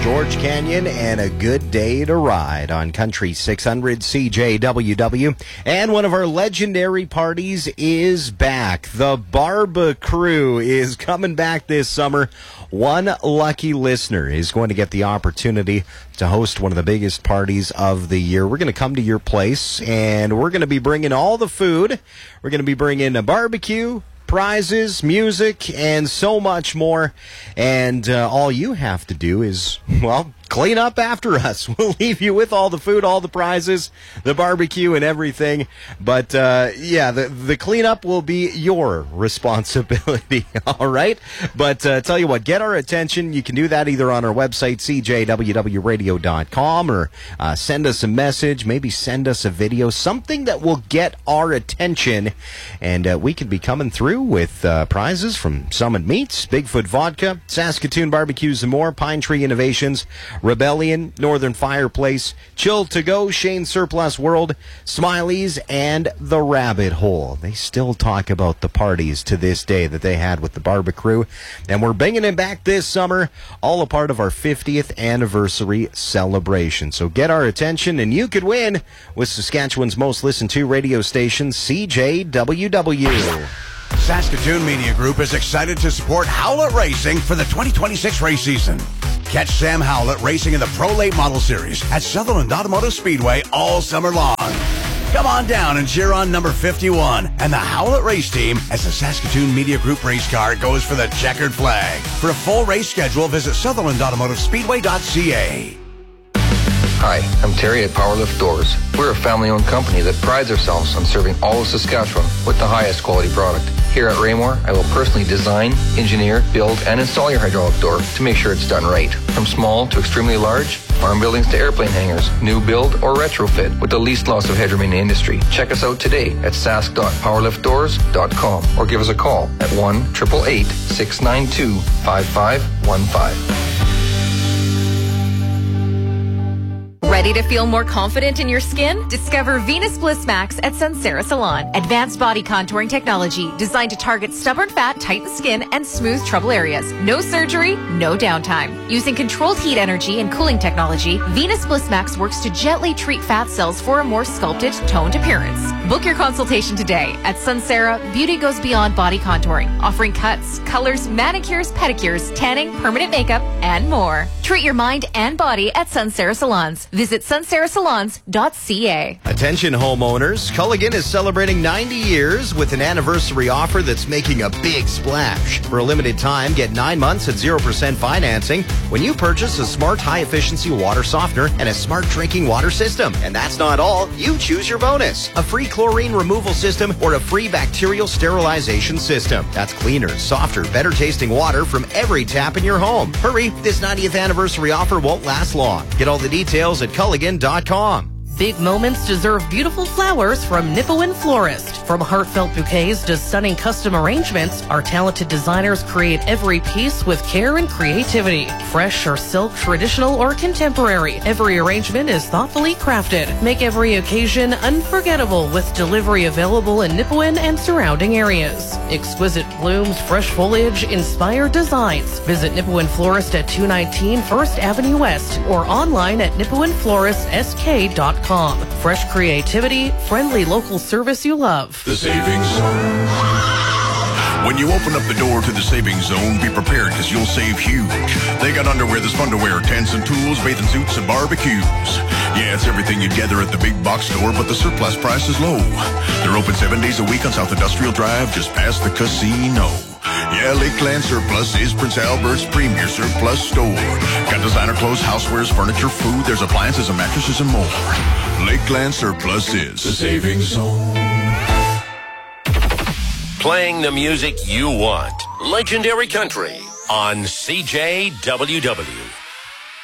George Canyon and A Good Day to Ride on Country 600 CJWW. And one of our legendary parties is back. The Barbecrew is coming back this summer. One lucky listener is going to get the opportunity to host one of the biggest parties of the year. We're going to come to your place, and we're going to be bringing all the food. We're going to be bringing a barbecue, prizes, music, and so much more. And all you have to do is, well, clean up after us. We'll leave you with all the food, all the prizes, the barbecue, and everything. But, the cleanup will be your responsibility, all right? But tell you what, get our attention. You can do that either on our website, cjwwradio.com, or send us a message, maybe send us a video, something that will get our attention, and we could be coming through with prizes from Summit Meats, Bigfoot Vodka, Saskatoon Barbecues and more, Pine Tree Innovations, Rebellion, Northern Fireplace, Chill to Go, Shane Surplus World, Smiley's, and The Rabbit Hole. They still talk about the parties to this day that they had with the Barbecrew, and we're bringing it back this summer, all a part of our 50th anniversary celebration. So get our attention, and you could win with Saskatchewan's most listened to radio station, CJWW. Saskatoon Media Group is excited to support Howlett Racing for the 2026 race season. Catch Sam Howlett racing in the Pro Late Model Series at Sutherland Automotive Speedway all summer long. Come on down and cheer on number 51 and the Howlett race team as the Saskatoon Media Group race car goes for the checkered flag. For a full race schedule, visit SutherlandAutomotiveSpeedway.ca. Hi, I'm Terry at Powerlift Doors. We're a family-owned company that prides ourselves on serving all of Saskatchewan with the highest quality product. Here at Raymore, I will personally design, engineer, build, and install your hydraulic door to make sure it's done right. From small to extremely large, farm buildings to airplane hangars, new build or retrofit with the least loss of headroom in the industry. Check us out today at sask.powerliftdoors.com or give us a call at 1-888-692-5515. Ready to feel more confident in your skin? Discover Venus Bliss Max at Sunsera Salon. Advanced body contouring technology designed to target stubborn fat, tighten skin, and smooth trouble areas. No surgery, no downtime. Using controlled heat energy and cooling technology, Venus Bliss Max works to gently treat fat cells for a more sculpted, toned appearance. Book your consultation today. At Sunsera, beauty goes beyond body contouring, offering cuts, colors, manicures, pedicures, tanning, permanent makeup, and more. Treat your mind and body at Sunsera Salons. Visit sunserasalons.ca. Attention homeowners, Culligan is celebrating 90 years with an anniversary offer that's making a big splash. For a limited time, get 9 months at 0% financing when you purchase a smart high-efficiency water softener and a smart drinking water system. And that's not all. You choose your bonus. A free chlorine removal system or a free bacterial sterilization system. That's cleaner, softer, better tasting water from every tap in your home. Hurry, this 90th anniversary offer won't last long. Get all the details at Culligan.com. Big moments deserve beautiful flowers from Nipawin Florist. From heartfelt bouquets to stunning custom arrangements, our talented designers create every piece with care and creativity. Fresh or silk, traditional or contemporary, every arrangement is thoughtfully crafted. Make every occasion unforgettable with delivery available in Nipawin and surrounding areas. Exquisite blooms, fresh foliage, inspired designs. Visit Nipawin Florist at 219 First Avenue West or online at nipawinfloristsk.com. Fresh creativity, friendly local service you love. The Savings Zone. When you open up the door to the Savings Zone, be prepared because you'll save huge. They got underwear that's fun to wear, tents and tools, bathing suits and barbecues. Yeah, it's everything you'd gather at the big box store, but the surplus price is low. They're open 7 days a week on South Industrial Drive, just past the casino. Yeah, Lakeland Surplus is Prince Albert's premier surplus store. Got designer clothes, housewares, furniture, food, there's appliances and mattresses and more. Lakeland Surplus is the Savings Zone. Playing the music you want. Legendary Country on CJWW.